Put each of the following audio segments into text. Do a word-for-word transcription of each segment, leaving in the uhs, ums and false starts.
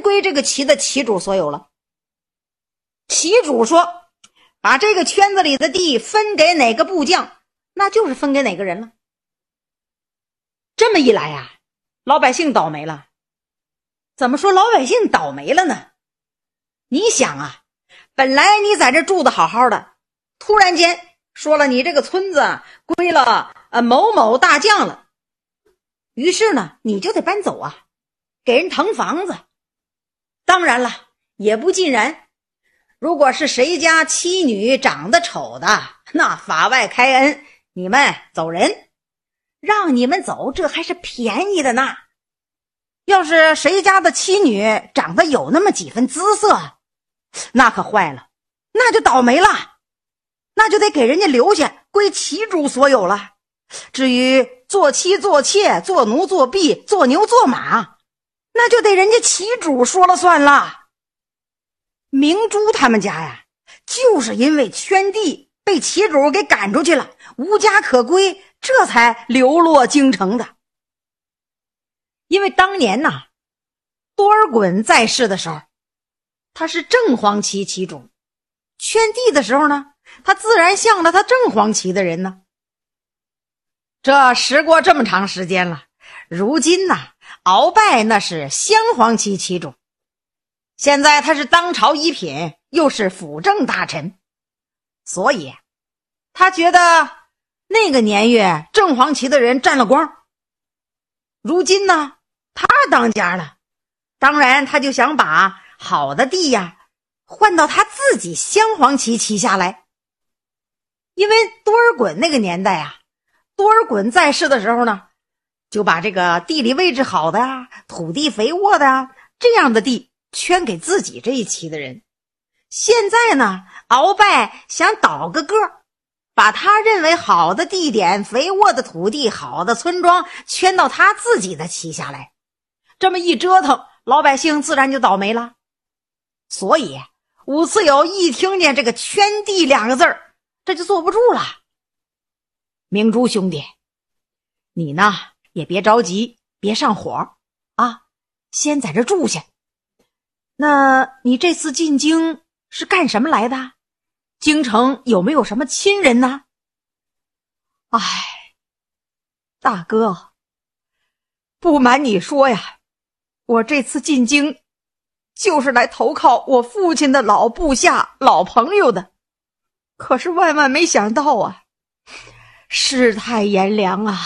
归这个旗的旗主所有了。旗主说把这个圈子里的地分给哪个部将，那就是分给哪个人了。这么一来啊，老百姓倒霉了。怎么说老百姓倒霉了呢？你想啊，本来你在这住的好好的，突然间说了你这个村子归了呃某某大将了，于是呢你就得搬走啊，给人腾房子。当然了，也不尽然，如果是谁家妻女长得丑的，那法外开恩，你们走人，让你们走，这还是便宜的呢。要是谁家的妻女长得有那么几分姿色，那可坏了，那就倒霉了，那就得给人家留下，归旗主所有了。至于做妻做妾做奴做婢做牛做马，那就得人家旗主说了算了。明珠他们家呀，就是因为圈地被旗主给赶出去了，无家可归，这才流落京城的。因为当年呐，多尔衮在世的时候，他是正黄旗旗主，圈地的时候呢，他自然像了他正黄旗的人呢。这时过这么长时间了，如今呐，鳌拜那是镶黄旗旗主，现在他是当朝一品，又是辅政大臣，所以他觉得那个年月正黄旗的人占了光。如今呢，他当家了，当然他就想把好的地呀换到他自己镶黄旗旗下来。因为多尔衮那个年代啊，多尔衮在世的时候呢，就把这个地理位置好的啊，土地肥沃的啊，这样的地圈给自己这一旗的人。现在呢，鳌拜想倒个个，把他认为好的地点、肥沃的土地、好的村庄圈到他自己的旗下来。这么一折腾，老百姓自然就倒霉了。所以武次友一听见这个圈地两个字儿，这就坐不住了。明珠兄弟，你呢也别着急，别上火啊，先在这住下。那你这次进京是干什么来的？京城有没有什么亲人呢？唉，大哥，不瞒你说呀，我这次进京就是来投靠我父亲的老部下老朋友的。可是万万没想到啊，世态炎凉啊，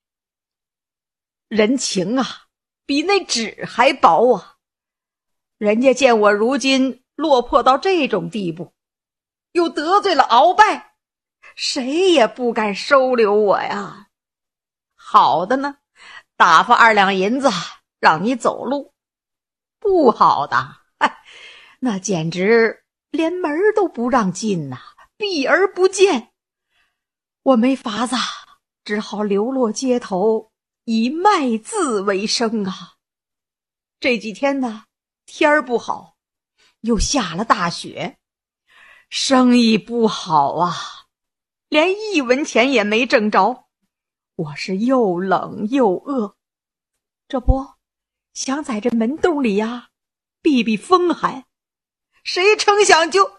人情啊比那纸还薄啊。人家见我如今落魄到这种地步，又得罪了鳌拜，谁也不敢收留我呀。好的呢，打发二两银子让你走路；不好的，那简直连门都不让进呐、啊，避而不见。我没法子，只好流落街头，以卖字为生啊。这几天呢，天儿不好，又下了大雪，生意不好啊，连一文钱也没挣着。我是又冷又饿，这不想在这门洞里呀避避风寒，谁成想就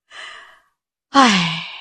唉。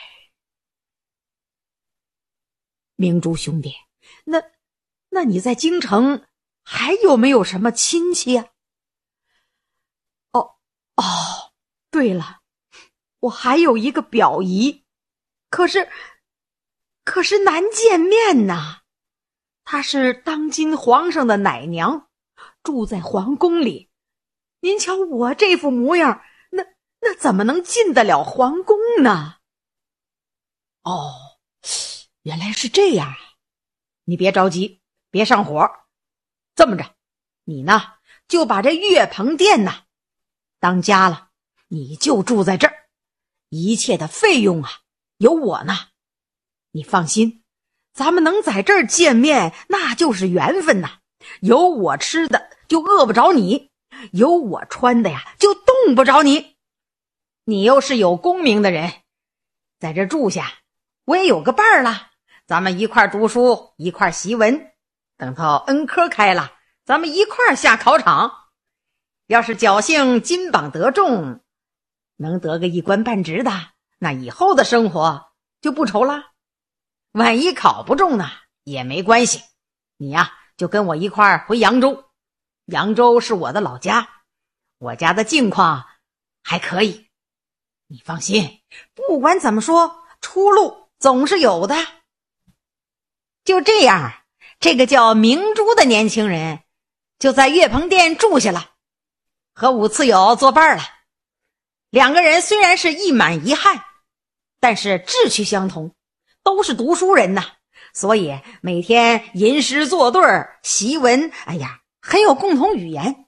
明珠兄弟，那那你在京城还有没有什么亲戚啊？哦哦，对了，我还有一个表姨，可是可是难见面呐。她是当今皇上的奶娘，住在皇宫里。您瞧我这副模样，那那怎么能进得了皇宫呢？哦，原来是这样啊！你别着急，别上火。这么着，你呢就把这岳鹏殿呐当家了，你就住在这儿，一切的费用啊有我呢。你放心，咱们能在这儿见面，那就是缘分呐。有我吃的就饿不着你，有我穿的呀就冻不着你。你又是有功名的人，在这住下，我也有个伴儿了。咱们一块读书，一块习文，等到恩科开了，咱们一块下考场。 要是侥幸金榜得中，能得个一官半职的，那以后的生活就不愁了。万一考不中呢，也没关系，你呀、啊、就跟我一块儿回扬州。扬州是我的老家，我家的境况还可以。你放心，不管怎么说，出路总是有的。就这样，这个叫明珠的年轻人就在岳鹏店住下了，和武次友作伴了。两个人虽然是一满一汉，但是志趣相同，都是读书人呐，所以每天吟诗作对，习文，哎呀，很有共同语言。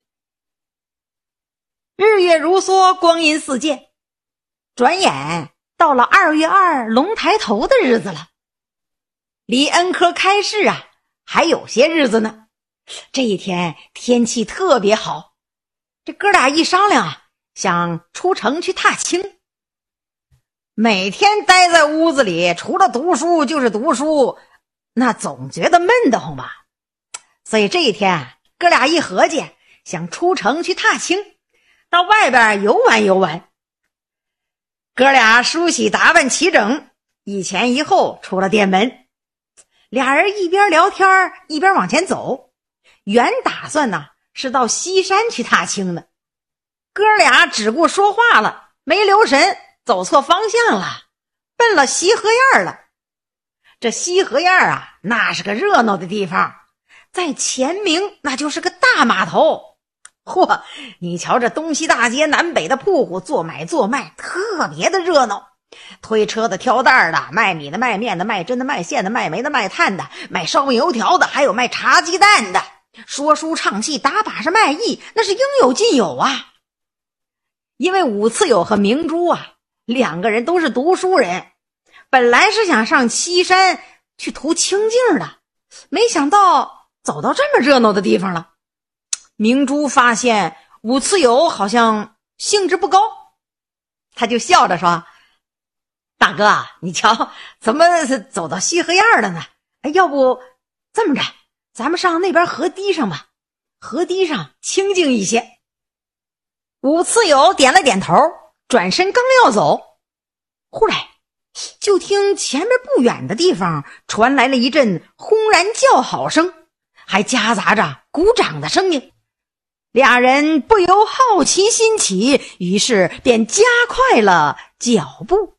日月如梭，光阴似箭，转眼到了二月二龙抬头的日子了。离恩科开市啊，还有些日子呢。这一天天气特别好，这哥俩一商量啊，想出城去踏青。每天待在屋子里，除了读书就是读书，那总觉得闷得慌吧。所以这一天啊，哥俩一合计，想出城去踏青，到外边游玩游玩。哥俩梳洗打扮齐整，一前一后出了店门。俩人一边聊天一边往前走，原打算呢是到西山去踏青的。哥俩只顾说话了，没留神走错方向了，奔了西河沿了。这西河沿啊，那是个热闹的地方，在前明那就是个大码头。嚯，你瞧这东西大街南北的铺户，做买做卖，特别的热闹。推车的，挑担的，卖米的，卖面的，卖针的，卖线的，卖煤的，卖炭的，卖烧饼油条的，还有卖茶鸡蛋的，说书唱戏打把式卖艺，那是应有尽有啊。因为武次友和明珠啊，两个人都是读书人，本来是想上西山去图清静的，没想到走到这么热闹的地方了。明珠发现武次友好像兴致不高，他就笑着说：大哥，你瞧怎么走到西河沿了呢？哎，要不这么着，咱们上那边河堤上吧，河堤上清静一些。武次友点了点头，转身刚要走，忽然就听前面不远的地方传来了一阵轰然叫好声，还夹杂着鼓掌的声音。俩人不由好奇心起，于是便加快了脚步。